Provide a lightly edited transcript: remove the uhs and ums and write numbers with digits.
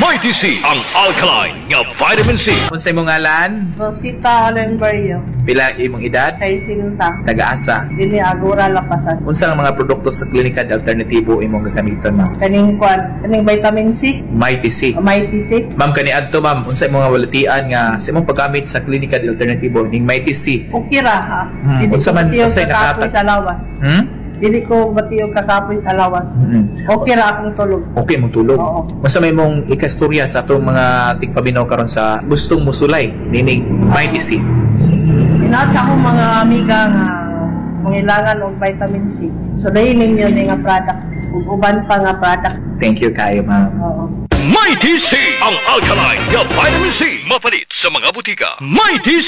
Mighty C ang alkaline nga vitamin C. Unsay imong ngalan? Rosita Olenberrio, Pila imong edad? kay Sinta, Nagaasa. dili Agora Lapasan. Unsa ang mga produkto sa klinika de alternatibo imong gagamiton, ma'am? Kaning kwan, kaning vitamin C, Mighty C. Mighty C. Ma'am, kani adto ma'am, unsa imong mga walatian nga sa imong paggamit sa klinika de alternatibo ning Mighty C? Okay ra ha. Hmm, Dili unsa ko man- batiyog unsay kakapoy nakatag- sa lawas. Dili ko batiyog kakapoy sa lawas. Okay ra akong tulog. Okay mong tulog. Oo. Unsa may mong ikastorya sa atong mga tigpaminaw karon sa gustong musulay nining Mighty C? Inatsa ko mga amiga nga mangilangan og vitamin C. So dahil ninyo ni nga product, ug uban pa nga product. Thank you kayo, ma'am. Oo. Mighty C ang alkaline nga vitamin C. Mapalit sa mga butika. Mighty